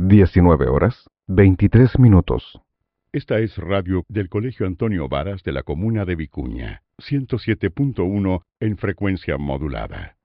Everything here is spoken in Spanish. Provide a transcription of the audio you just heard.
19 horas, 23 minutos. Esta es radio del Colegio Antonio Varas de la comuna de Vicuña, 107.1 en frecuencia modulada.